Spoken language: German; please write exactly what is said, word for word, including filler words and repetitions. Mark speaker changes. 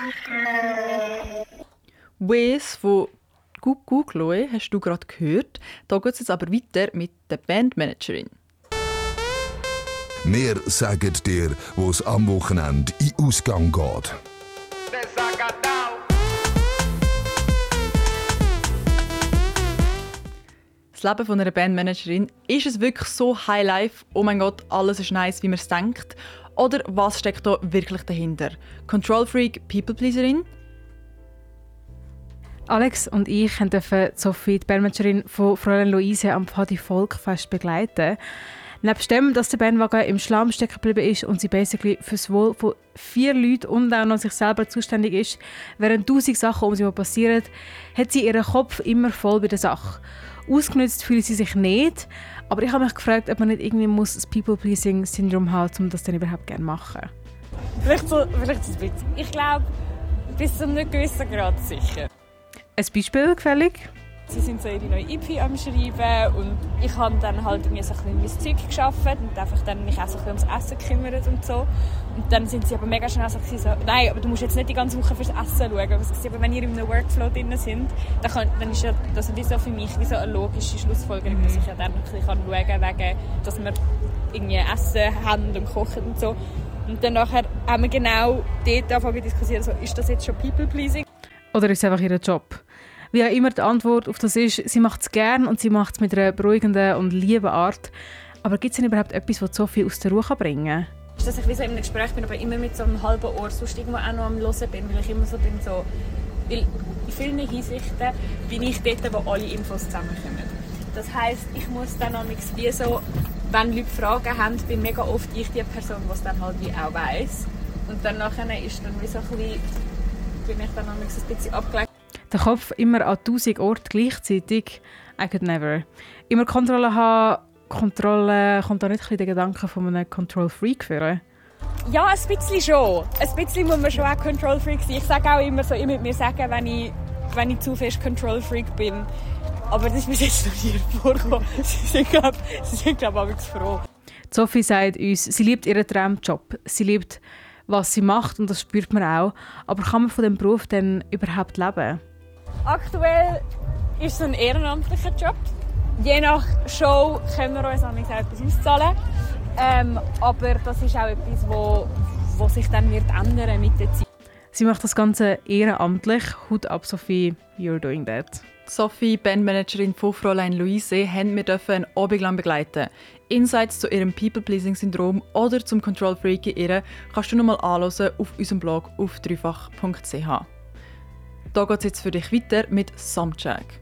Speaker 1: Ways von Coucou Chloe hast du gerade gehört. Da geht es jetzt aber weiter mit der Bandmanagerin.
Speaker 2: Wir sagen dir, wo es am Wochenende in Ausgang geht.
Speaker 1: Das Leben von einer Bandmanagerin, ist es wirklich so Highlife? Oh mein Gott, alles ist nice, wie man es denkt? Oder was steckt da wirklich dahinter? Control Freak, People Pleaserin?
Speaker 3: Alex und ich durften Sophie, die Bandmanagerin von Fräulein Luise, am Pfadi Volkfest begleiten. Neben dem, dass der Bandwagen im Schlamm stecken geblieben ist und sie basically für das Wohl von vier Leuten und auch noch sich selber zuständig ist, während tausend Sachen um sie herum passieren, hat sie ihren Kopf immer voll bei der Sache. Ausgenutzt fühlen sie sich nicht, aber ich habe mich gefragt, ob man nicht irgendwie muss das People-Pleasing-Syndrom haben, um das dann überhaupt gerne zu machen.
Speaker 4: Vielleicht so, vielleicht so ein bisschen. Ich glaube, bis zu einem gewissen Grad sicher.
Speaker 3: Ein Beispiel gefällig?
Speaker 4: Sie sind so ihre neue E P am Schreiben und ich habe dann halt irgendwie so ein bisschen mein Zeug gearbeitet und einfach dann mich auch so ein bisschen ums Essen gekümmert und so. Und dann sind sie aber mega schnell so, so nein, aber du musst jetzt nicht die ganze Woche fürs Essen schauen. Aber wenn ihr in einem Workflow drin sind, dann, kann, dann ist ja das wie so für mich wie so eine logische Schlussfolgerung, dass ich ja dann ein bisschen schauen kann, wegen, dass wir irgendwie Essen haben und kochen und so. Und dann nachher haben wir genau dort angefangen zu diskutieren, so, ist das jetzt schon People-Pleasing?
Speaker 3: Oder ist es einfach ihr Job? Wie auch immer die Antwort auf das ist, sie macht es gerne und sie macht es mit einer beruhigenden und lieben Art. Aber gibt es denn überhaupt etwas, das Sophie aus der Ruhe bringen kann?
Speaker 4: Ist, dass ich wie so in einem Gespräch bin, aber immer mit so einem halben Ohr sonst irgendwo auch noch am Hören bin, weil ich immer so bin, so, weil in vielen Hinsichten bin ich dort, wo alle Infos zusammenkommen. Das heisst, ich muss dann auch wie so, wenn Leute Fragen haben, bin mega oft ich die Person, die es dann halt wie auch weiss. Und dann nachher ist dann wie so ein bisschen, bin ich dann auch ein bisschen abgelenkt.
Speaker 3: Der Kopf immer an tausend Orten gleichzeitig. I could never. Immer Kontrolle haben, Kontrolle, kommt da nicht ein bisschen der Gedanke von einem Control-Freak führen?
Speaker 4: Ja, ein bisschen schon. Ein bisschen muss man schon auch Control-Freak sein. Ich sage auch immer so, ich würde mir sagen, wenn ich, wenn ich zu fest Control-Freak bin. Aber das ist bis jetzt noch nie vorgekommen. Sie sind, glaube ich, glaub, ich, froh.
Speaker 3: Sophie sagt uns, sie liebt ihren Traumjob. Sie liebt, was sie macht und das spürt man auch. Aber kann man von diesem Beruf denn überhaupt leben?
Speaker 4: Aktuell ist es ein ehrenamtlicher Job. Je nach Show können wir uns auch etwas auszahlen. Ähm, aber das ist auch etwas, wo, wo sich dann wird ändern mit der Zeit.
Speaker 3: Sie macht das Ganze ehrenamtlich. Hut ab, Sophie, you're doing that.
Speaker 1: Sophie, Bandmanagerin von Fräulein Luise, haben wir einen Abend lang begleiten. Insights zu ihrem People-Pleasing-Syndrom oder zum Control-Freak in ihr kannst du noch mal anhören auf unserem Blog auf dreifach punkt c h. Da geht es jetzt für dich weiter mit Soundcheck.